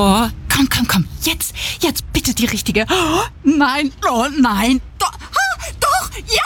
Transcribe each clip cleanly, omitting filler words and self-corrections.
Oh, komm. Jetzt bitte die richtige. Oh, nein, Doch, ja.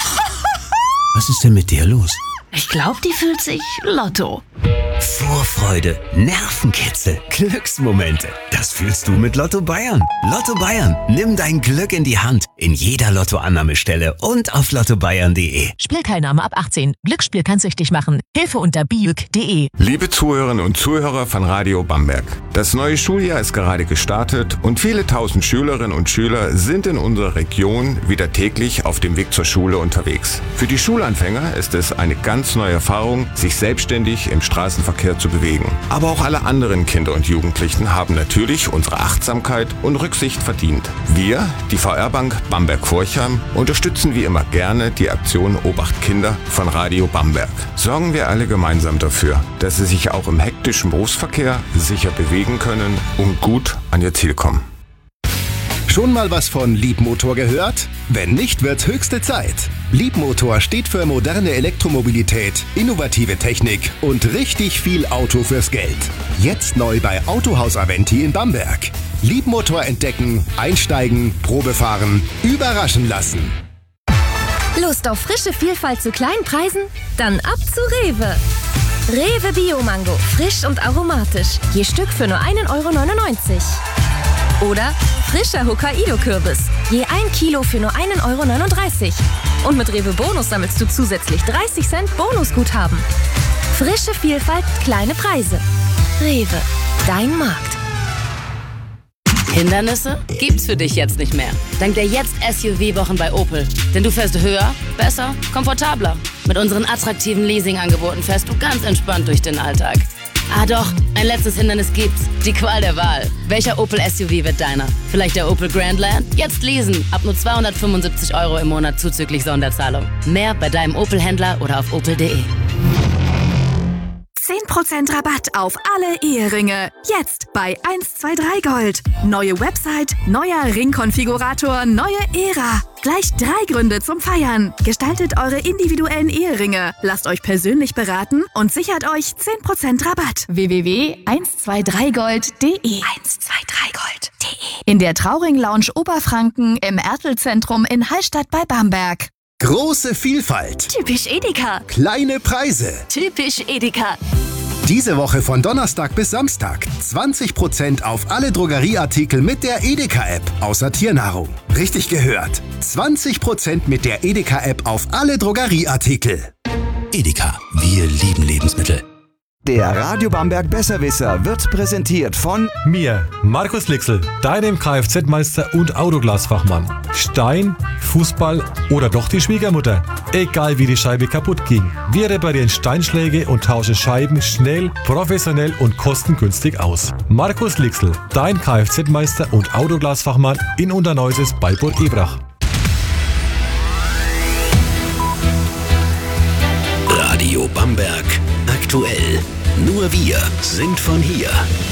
Was ist denn mit dir los? Ich glaube, die fühlt sich Lotto. Vorfreude, Nervenkitzel, Glücksmomente. Das fühlst du mit Lotto Bayern. Lotto Bayern, nimm dein Glück in die Hand. In jeder Lottoannahmestelle und auf lottobayern.de. Spielteilnahme ab 18. Glücksspiel kann süchtig machen. Hilfe unter biüg.de. Liebe Zuhörerinnen und Zuhörer von Radio Bamberg. Das neue Schuljahr ist gerade gestartet und viele tausend Schülerinnen und Schüler sind in unserer Region wieder täglich auf dem Weg zur Schule unterwegs. Für die Schulanfänger ist es eine ganz neue Erfahrung, sich selbstständig im Straßenverkehr zu bewegen. Aber auch alle anderen Kinder und Jugendlichen haben natürlich unsere Achtsamkeit und Rücksicht verdient. Wir, die VR-Bank Bamberg-Forchheim, unterstützen wie immer gerne die Aktion Obacht Kinder von Radio Bamberg. Sorgen wir alle gemeinsam dafür, dass sie sich auch im hektischen Berufsverkehr sicher bewegen können und gut an ihr Ziel kommen. Schon mal was von Liebmotor gehört? Wenn nicht, wird's höchste Zeit. Liebmotor steht für moderne Elektromobilität, innovative Technik und richtig viel Auto fürs Geld. Jetzt neu bei Autohaus Aventi in Bamberg. Liebmotor entdecken, einsteigen, Probefahren, überraschen lassen. Lust auf frische Vielfalt zu kleinen Preisen? Dann ab zu Rewe. Rewe Bio-Mango, frisch und aromatisch. Je Stück für nur 1,99 €. Oder frischer Hokkaido-Kürbis. Je 1 Kilo für nur 1,39 €. Und mit Rewe Bonus sammelst du zusätzlich 30 Cent Bonusguthaben. Frische Vielfalt, kleine Preise. Rewe, dein Markt. Hindernisse gibt's für dich jetzt nicht mehr. Dank der Jetzt-SUV-Wochen bei Opel. Denn du fährst höher, besser, komfortabler. Mit unseren attraktiven Leasing-Angeboten fährst du ganz entspannt durch den Alltag. Ah doch, ein letztes Hindernis gibt's. Die Qual der Wahl. Welcher Opel SUV wird deiner? Vielleicht der Opel Grandland? Jetzt leasen. Ab nur 275 € im Monat zuzüglich Sonderzahlung. Mehr bei deinem Opel-Händler oder auf opel.de. 10% Rabatt auf alle Eheringe. Jetzt bei 123 Gold. Neue Website, neuer Ringkonfigurator, neue Ära. Gleich 3 Gründe zum Feiern. Gestaltet eure individuellen Eheringe. Lasst euch persönlich beraten und sichert euch 10% Rabatt. www.123gold.de 123gold.de. In der Trauring Lounge Oberfranken im Ertel-Zentrum in Hallstatt bei Bamberg. Große Vielfalt. Typisch Edeka. Kleine Preise. Typisch Edeka. Diese Woche von Donnerstag bis Samstag 20% auf alle Drogerieartikel mit der Edeka-App, außer Tiernahrung. Richtig gehört. 20% mit der Edeka-App auf alle Drogerieartikel. Edeka, wir lieben Lebensmittel. Der Radio Bamberg Besserwisser wird präsentiert von mir, Markus Lixl, deinem Kfz-Meister und Autoglasfachmann. Stein, Fußball oder doch die Schwiegermutter. Egal wie die Scheibe kaputt ging. Wir reparieren Steinschläge und tauschen Scheiben schnell, professionell und kostengünstig aus. Markus Lixl, dein Kfz-Meister und Autoglasfachmann in Unterneuses bei Burg Ebrach. Radio Bamberg. Aktuell. Nur wir sind von hier.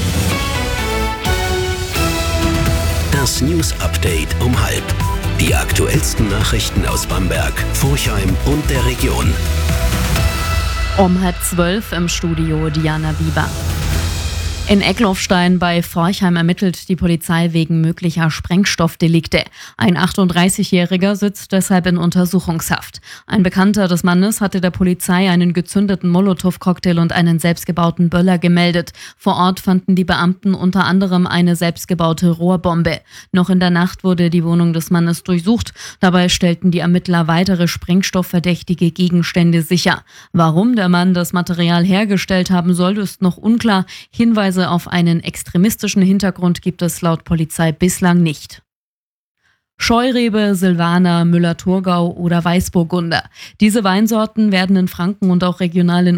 Das News Update um 12:30. Die aktuellsten Nachrichten aus Bamberg, Forchheim und der Region. Um 11:30 im Studio Diana Bieber. In Eckloffstein bei Forchheim ermittelt die Polizei wegen möglicher Sprengstoffdelikte. Ein 38-Jähriger sitzt deshalb in Untersuchungshaft. Ein Bekannter des Mannes hatte der Polizei einen gezündeten Molotow-Cocktail und einen selbstgebauten Böller gemeldet. Vor Ort fanden die Beamten unter anderem eine selbstgebaute Rohrbombe. Noch in der Nacht wurde die Wohnung des Mannes durchsucht. Dabei stellten die Ermittler weitere sprengstoffverdächtige Gegenstände sicher. Warum der Mann das Material hergestellt haben soll, ist noch unklar. Hinweise auf einen extremistischen Hintergrund gibt es laut Polizei bislang nicht. Scheurebe, Silvaner, Müller-Thurgau oder Weißburgunder. Diese Weinsorten werden in Franken und auch regional in